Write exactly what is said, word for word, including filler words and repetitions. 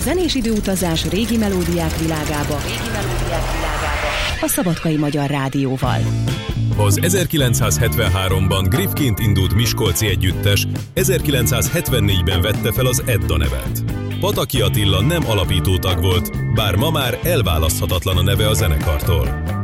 Zenés időutazás régi melódiák világába, régi melódiák világába a Szabadkai Magyar Rádióval. Az ezerkilencszázhetvenháromban Griffként indult miskolci együttes ezerkilencszázhetvennégyben vette fel az Edda nevet. Pataki Attila nem alapító tag volt, bár ma már elválaszthatatlan a neve a zenekartól.